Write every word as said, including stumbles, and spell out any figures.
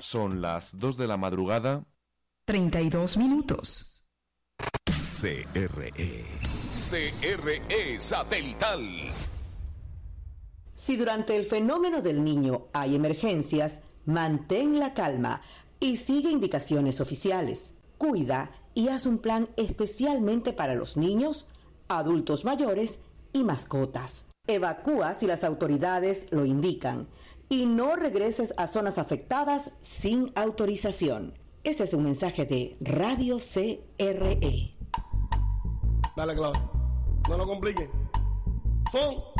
Son las dos de la madrugada. treinta y dos minutos. C R E. C R E Satelital. Si durante el fenómeno del Niño hay emergencias, mantén la calma y sigue indicaciones oficiales. Cuida y haz un plan especialmente para los niños, adultos mayores y mascotas. Evacúa si las autoridades lo indican y no regreses a zonas afectadas sin autorización. Este es un mensaje de Radio C R E. Dale, Claudio. No lo complique. ¡Fon!